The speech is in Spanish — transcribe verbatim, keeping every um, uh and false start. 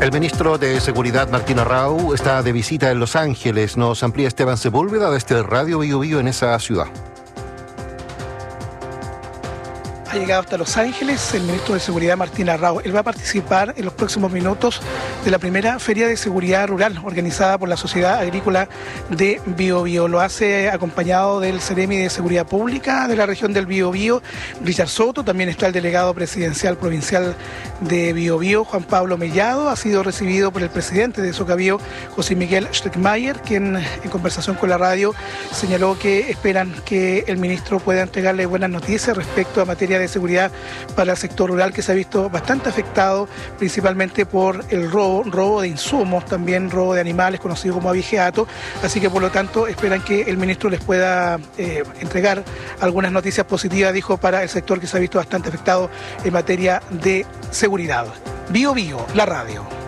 El ministro de Seguridad, Martín Arrau, está de visita en Los Ángeles. Nos amplía Esteban Sepúlveda desde Radio Bío Bío en esa ciudad. Ha llegado hasta Los Ángeles el ministro de Seguridad, Martín Arrau. Él va a participar en los próximos minutos de la primera Feria de Seguridad Rural organizada por la Sociedad Agrícola de Bío Bío. Lo hace acompañado del Ceremi de Seguridad Pública de la región del Bío Bío, Richard Soto. También está el delegado presidencial provincial de Bío Bío, Juan Pablo Mellado. Ha sido recibido por el presidente de Socabío, José Miguel Strickmayer, quien en conversación con la radio señaló que esperan que el ministro pueda entregarle buenas noticias respecto a materia de de seguridad para el sector rural, que se ha visto bastante afectado principalmente por el robo, robo de insumos, también robo de animales conocido como abigeato, así que por lo tanto esperan que el ministro les pueda eh, entregar algunas noticias positivas, dijo, para el sector que se ha visto bastante afectado en materia de seguridad. Bío Bío, la radio.